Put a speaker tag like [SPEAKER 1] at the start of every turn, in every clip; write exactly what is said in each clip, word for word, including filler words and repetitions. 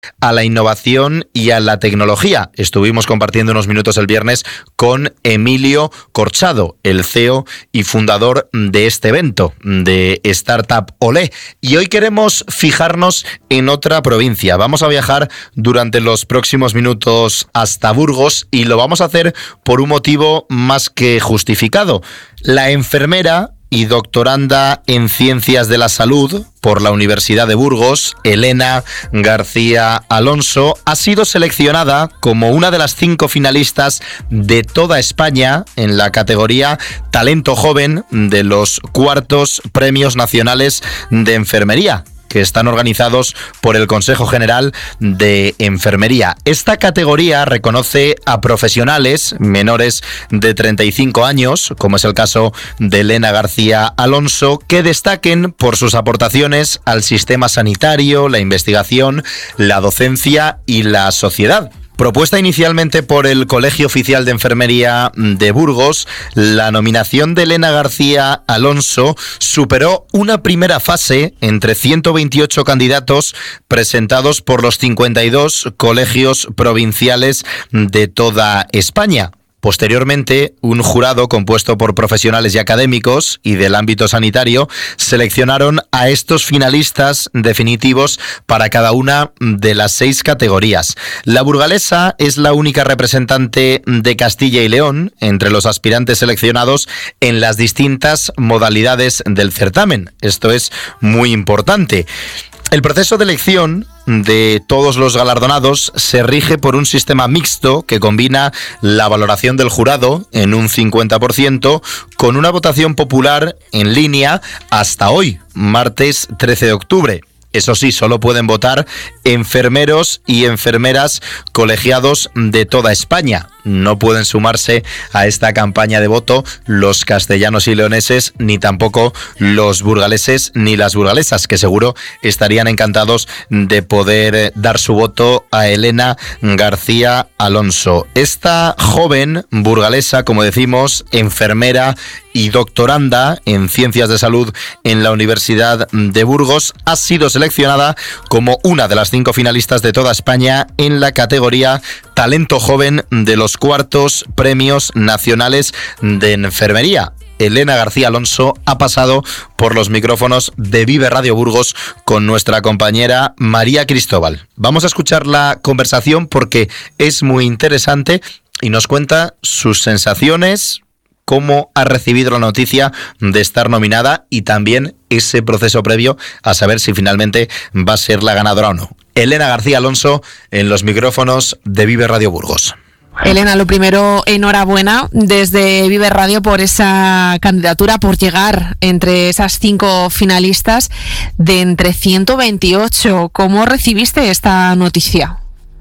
[SPEAKER 1] a la innovación y a la tecnología. Estuvimos compartiendo unos minutos el viernes con Emilio Corchado, el C E O y fundador de este evento, de Startup Olé. Y hoy queremos fijarnos en otra provincia. Vamos a viajar durante los próximos minutos hasta Burgos y lo vamos a hacer por un motivo más que justificado. La enfermera y doctoranda en Ciencias de la Salud por la Universidad de Burgos, Elena García Alonso, ha sido seleccionada como una de las cinco finalistas de toda España en la categoría Talento Joven de los cuartos Premios Nacionales de Enfermería, que están organizados por el Consejo General de Enfermería. Esta categoría reconoce a profesionales menores de treinta y cinco años, como es el caso de Elena García Alonso, que destaquen por sus aportaciones al sistema sanitario, la investigación, la docencia y la sociedad. Propuesta inicialmente por el Colegio Oficial de Enfermería de Burgos, la nominación de Elena García Alonso superó una primera fase entre ciento veintiocho candidatos presentados por los cincuenta y dos colegios provinciales de toda España. Posteriormente, un jurado compuesto por profesionales y académicos y del ámbito sanitario seleccionaron a estos finalistas definitivos para cada una de las seis categorías. La burgalesa es la única representante de Castilla y León entre los aspirantes seleccionados en las distintas modalidades del certamen. Esto es muy importante. El proceso de elección de todos los galardonados se rige por un sistema mixto que combina la valoración del jurado en un cincuenta por ciento con una votación popular en línea hasta hoy, martes trece de octubre. Eso sí, solo pueden votar enfermeros y enfermeras colegiados de toda España. No pueden sumarse a esta campaña de voto los castellanos y leoneses, ni tampoco los burgaleses ni las burgalesas, que seguro estarían encantados de poder dar su voto a Elena García Alonso. Esta joven burgalesa, como decimos, enfermera y doctoranda en Ciencias de Salud en la Universidad de Burgos, ha sido seleccionada como una de las cinco finalistas de toda España en la categoría Talento Joven de los cuartos Premios Nacionales de Enfermería. Elena García Alonso ha pasado por los micrófonos de Vive Radio Burgos con nuestra compañera María Cristóbal. Vamos a escuchar la conversación porque es muy interesante y nos cuenta sus sensaciones, cómo ha recibido la noticia de estar nominada y también ese proceso previo a saber si finalmente va a ser la ganadora o no. Elena García Alonso en los micrófonos de Vive Radio Burgos.
[SPEAKER 2] Elena, lo primero, enhorabuena desde Vive Radio por esa candidatura, por llegar entre esas cinco finalistas de entre ciento veintiocho. ¿Cómo recibiste esta noticia?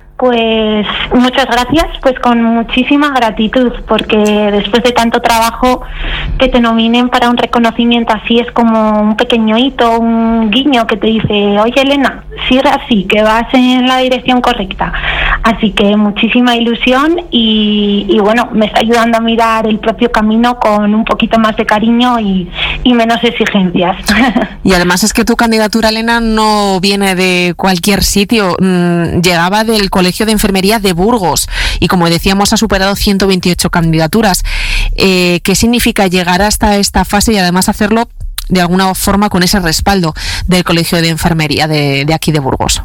[SPEAKER 3] Pues muchas gracias, pues con muchísima gratitud, porque después de tanto trabajo que te nominen para un reconocimiento así es como un pequeño hito, un guiño que te dice, oye Elena, sigue así, que vas en la dirección correcta. Así que muchísima ilusión y, y bueno, me está ayudando a mirar el propio camino con un poquito más de cariño y, y menos exigencias.
[SPEAKER 2] Y además es que tu candidatura, Elena, no viene de cualquier sitio, mm, llegaba del Colegio de Enfermería de Burgos y, como decíamos, ha superado ciento veintiocho candidaturas. Eh, ¿Qué significa llegar hasta esta fase y además hacerlo de alguna forma con ese respaldo del Colegio de Enfermería de, de aquí de Burgos?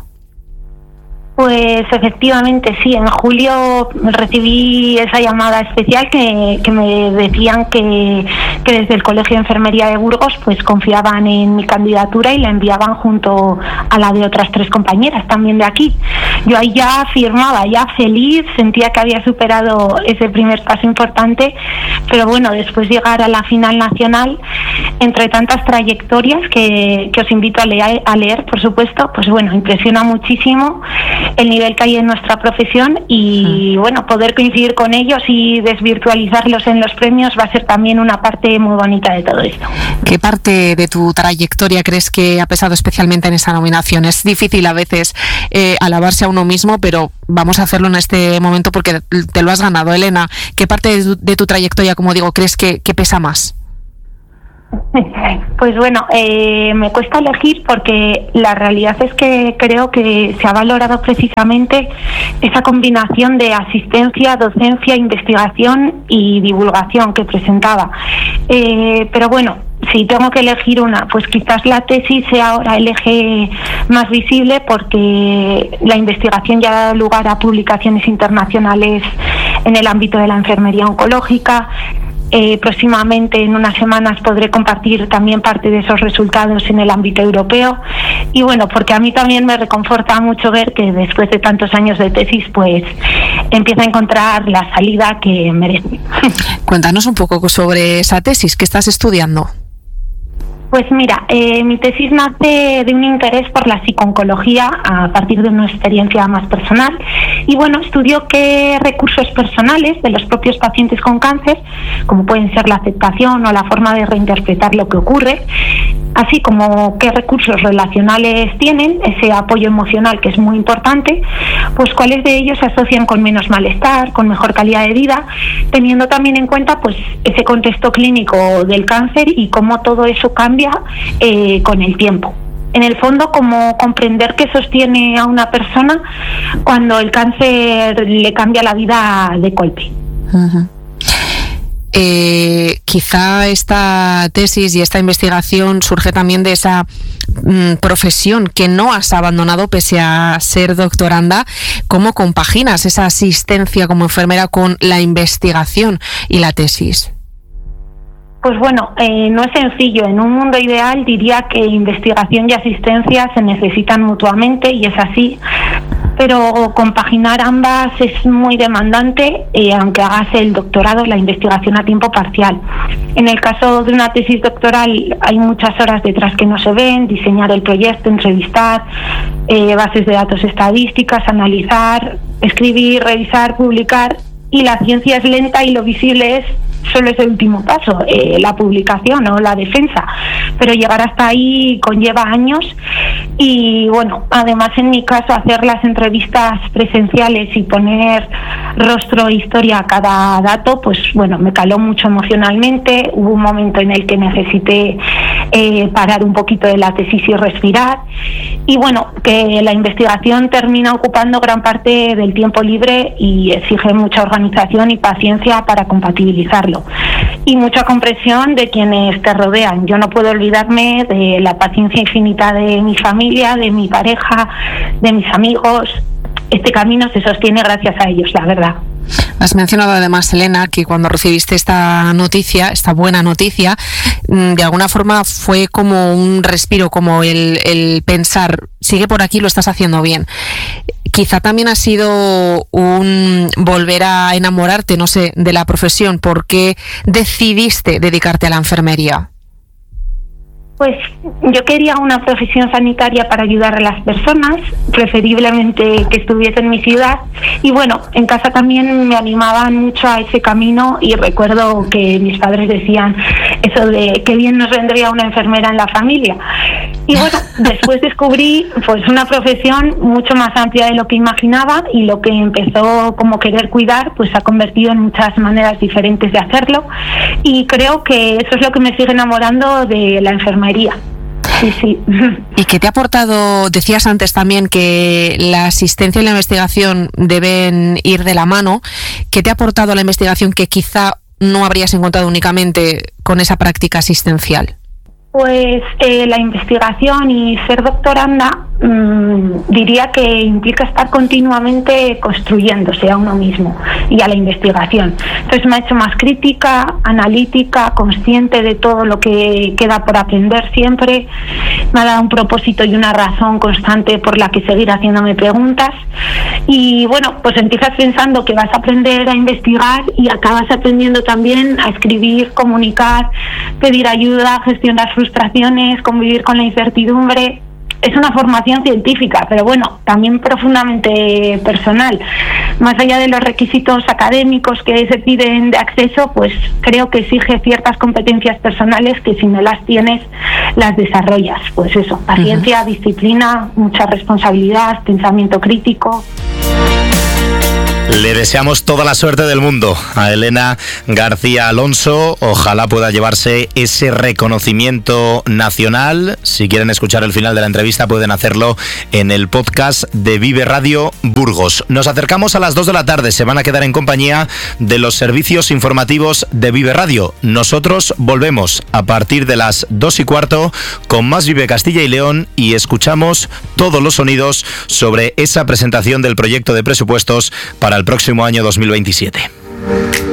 [SPEAKER 3] Pues efectivamente sí, en julio recibí esa llamada especial que, que me decían que, que desde el Colegio de Enfermería de Burgos pues confiaban en mi candidatura y la enviaban junto a la de otras tres compañeras también de aquí. Yo ahí ya firmaba, ya feliz, sentía que había superado ese primer paso importante, pero bueno, después llegar a la final nacional, entre tantas trayectorias que, que os invito a leer, a leer, por supuesto, pues bueno, impresiona muchísimo el nivel que hay en nuestra profesión y bueno, poder coincidir con ellos y desvirtualizarlos en los premios va a ser también una parte muy bonita de todo esto.
[SPEAKER 2] ¿Qué parte de tu trayectoria crees que ha pesado especialmente en esa nominación? Es difícil a veces eh, alabarse a uno mismo, pero vamos a hacerlo en este momento porque te lo has ganado, Elena. ¿Qué parte de tu, de tu trayectoria, como digo, crees que, que pesa más?
[SPEAKER 3] Pues bueno, eh, me cuesta elegir porque la realidad es que creo que se ha valorado precisamente esa combinación de asistencia, docencia, investigación y divulgación que presentaba. Eh, pero bueno, si tengo que elegir una, pues quizás la tesis sea ahora el eje más visible porque la investigación ya ha dado lugar a publicaciones internacionales en el ámbito de la enfermería oncológica. Eh, próximamente, en unas semanas, podré compartir también parte de esos resultados en el ámbito europeo. Y bueno, porque a mí también me reconforta mucho ver que después de tantos años de tesis, pues empieza a encontrar la salida que merece.
[SPEAKER 2] Cuéntanos un poco sobre esa tesis que estás estudiando.
[SPEAKER 3] Pues mira, eh, mi tesis nace de un interés por la psico-oncología a partir de una experiencia más personal y bueno, estudio qué recursos personales de los propios pacientes con cáncer, como pueden ser la aceptación o la forma de reinterpretar lo que ocurre, así como qué recursos relacionales tienen, ese apoyo emocional que es muy importante, pues cuáles de ellos se asocian con menos malestar, con mejor calidad de vida, teniendo también en cuenta pues ese contexto clínico del cáncer y cómo todo eso cambia eh, con el tiempo. En el fondo, como comprender qué sostiene a una persona cuando el cáncer le cambia la vida de golpe.
[SPEAKER 2] Uh-huh. Eh, quizá esta tesis y esta investigación surge también de esa mm, profesión que no has abandonado pese a ser doctoranda. ¿Cómo compaginas esa asistencia como enfermera con la investigación y la tesis?
[SPEAKER 3] Pues bueno, eh, no es sencillo. En un mundo ideal diría que investigación y asistencia se necesitan mutuamente y es así, pero compaginar ambas es muy demandante, eh, aunque hagas el doctorado, la investigación a tiempo parcial. En el caso de una tesis doctoral hay muchas horas detrás que no se ven: diseñar el proyecto, entrevistar, eh, bases de datos estadísticas, analizar, escribir, revisar, publicar, y la ciencia es lenta y lo visible es solo es el último paso, eh, la publicación o la defensa, pero llegar hasta ahí conlleva años y bueno, además en mi caso hacer las entrevistas presenciales y poner rostro e historia a cada dato, pues bueno, me caló mucho emocionalmente. Hubo un momento en el que necesité eh, parar un poquito de la tesis y respirar, y bueno, que la investigación termina ocupando gran parte del tiempo libre y exige mucha organización y paciencia para compatibilizarlo, y mucha comprensión de quienes te rodean. Yo no puedo olvidarme de la paciencia infinita de mi familia, de mi pareja, de mis amigos. Este camino se sostiene gracias a ellos, la verdad.
[SPEAKER 2] Has mencionado además, Elena, que cuando recibiste esta noticia, esta buena noticia, de alguna forma fue como un respiro, como el, el pensar, sigue por aquí, lo estás haciendo bien. Quizá también ha sido un volver a enamorarte, no sé, de la profesión. ¿Por qué decidiste dedicarte a la enfermería?
[SPEAKER 3] Pues yo quería una profesión sanitaria para ayudar a las personas, preferiblemente que estuviese en mi ciudad, y bueno, en casa también me animaban mucho a ese camino, y recuerdo que mis padres decían eso de qué bien nos vendría una enfermera en la familia. Y bueno, después descubrí pues una profesión mucho más amplia de lo que imaginaba, y lo que empezó como querer cuidar pues se ha convertido en muchas maneras diferentes de hacerlo, y creo que eso es lo que me sigue enamorando de la enfermería. Sí, sí.
[SPEAKER 2] ¿Y qué te ha aportado? Decías antes también que la asistencia y la investigación deben ir de la mano. ¿Qué te ha aportado la investigación que quizá no habrías encontrado únicamente con esa práctica asistencial?
[SPEAKER 3] Pues eh, la investigación y ser doctoranda mmm, diría que implica estar continuamente construyéndose a uno mismo y a la investigación. Entonces me ha hecho más crítica, analítica, consciente de todo lo que queda por aprender siempre. Me ha dado un propósito y una razón constante por la que seguir haciéndome preguntas. Y bueno, pues empiezas pensando que vas a aprender a investigar y acabas aprendiendo también a escribir, comunicar, pedir ayuda, gestionar frustraciones, convivir con la incertidumbre. Es una formación científica, pero bueno, también profundamente personal. Más allá de los requisitos académicos que se piden de acceso, pues creo que exige ciertas competencias personales que si no las tienes, las desarrollas. Pues eso, paciencia, uh-huh. disciplina, mucha responsabilidad, pensamiento crítico.
[SPEAKER 1] Le deseamos toda la suerte del mundo a Elena García Alonso. Ojalá pueda llevarse ese reconocimiento nacional. Si quieren escuchar el final de la entrevista pueden hacerlo en el podcast de Vive Radio Burgos. Nos acercamos a las dos de la tarde. Se van a quedar en compañía de los servicios informativos de Vive Radio. Nosotros volvemos a partir de las dos y cuarto con más Vive Castilla y León y escuchamos todos los sonidos sobre esa presentación del proyecto de presupuestos para el próximo año dos mil veintisiete.